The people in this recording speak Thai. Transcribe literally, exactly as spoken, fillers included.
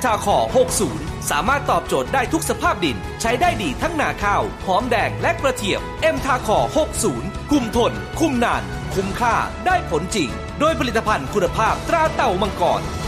ทาคอหกสิบสามารถตอบโจทย์ได้ทุกสภาพดินใช้ได้ดีทั้งนาข้าวหอมแดงและกระเทียม เอ็ม ทาคอหกสิบคุมทนคุมนานคุ้มค่าได้ผลจริงโดยผลิตภัณฑ์คุณภาพตราเต่ามังกร